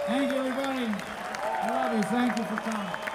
Thank you, everybody. I love you. Thank you for coming.